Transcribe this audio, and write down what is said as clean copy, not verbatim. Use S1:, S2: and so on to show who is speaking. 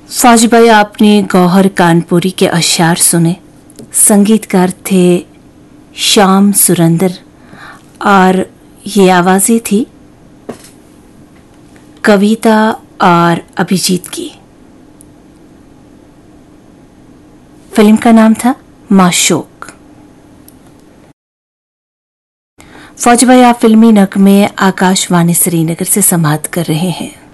S1: फौजी भाई, आपने गौहर कानपुरी के अशार सुने। संगीतकार थे श्याम सुरंदर और ये आवाज़ें थी कविता और अभिजीत की। फिल्म का नाम था माशूक। फौजी भाई, आप फिल्मी नगमे आकाशवाणी श्रीनगर से समाप्त कर रहे हैं।